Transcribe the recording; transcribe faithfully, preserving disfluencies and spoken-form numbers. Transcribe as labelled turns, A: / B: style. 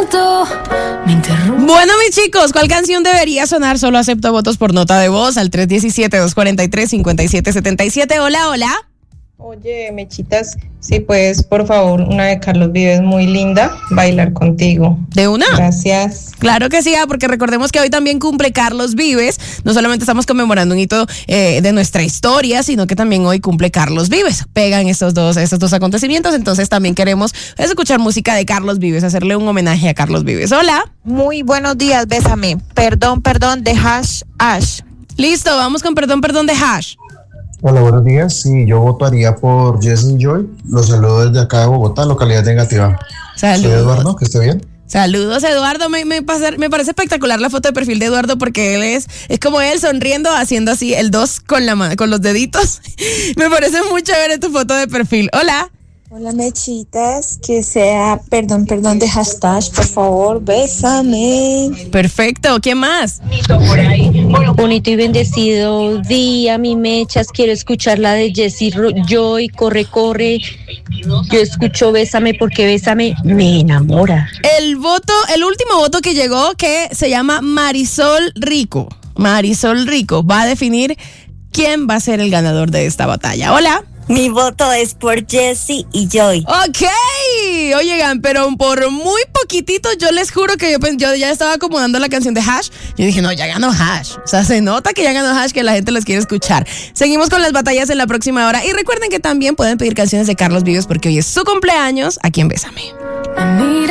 A: momento me interrumpe.
B: Bueno, mis chicos, ¿cuál canción debería sonar? Solo acepto votos por nota de voz al tres uno siete, dos cuatro tres, cinco siete siete siete. Hola, hola.
C: Oye, Mechitas, si puedes, por favor, una de Carlos Vives muy linda, Bailar Contigo.
B: ¿De una?
C: Gracias.
B: Claro que sí, porque recordemos que hoy también cumple Carlos Vives. No solamente estamos conmemorando un hito eh, de nuestra historia, sino que también hoy cumple Carlos Vives. Pegan estos dos, estos dos acontecimientos, entonces también queremos escuchar música de Carlos Vives, hacerle un homenaje a Carlos Vives. Hola.
D: Muy buenos días, Bésame. Perdón, perdón, de Hash Ash.
B: Listo, vamos con Perdón, Perdón de Hash.
E: Hola, buenos días. Sí, yo votaría por Jessie Joy. Los saludo desde acá de Bogotá, localidad negativa.
B: Saludos.
E: Soy Eduardo, que esté bien.
B: Saludos, Eduardo. Me, me, pasa, me parece espectacular la foto de perfil de Eduardo porque él es, es como él sonriendo, haciendo así el dos con, la, con los deditos. Me parece muy chévere tu foto de perfil. Hola.
F: Hola, Mechitas, que sea perdón, perdón de hashtag, por favor, bésame.
B: Perfecto, ¿quién más?
G: Bonito y bendecido día, mi Mechas, quiero escuchar la de Jessie Joy, corre, corre. Yo escucho Bésame porque Bésame me enamora.
B: El voto, el último voto que llegó, que se llama Marisol Rico. Marisol Rico va a definir quién va a ser el ganador de esta batalla. Hola.
F: Mi voto es por Jessie y Joy.
B: Ok, oigan, pero por muy poquitito, yo les juro que yo, yo ya estaba acomodando la canción de Hash. Yo dije, no, ya ganó Hash. O sea, se nota que ya ganó Hash, que la gente los quiere escuchar. Seguimos con las batallas en la próxima hora. Y recuerden que también pueden pedir canciones de Carlos Vives porque hoy es su cumpleaños aquí en Bésame.
A: Mira.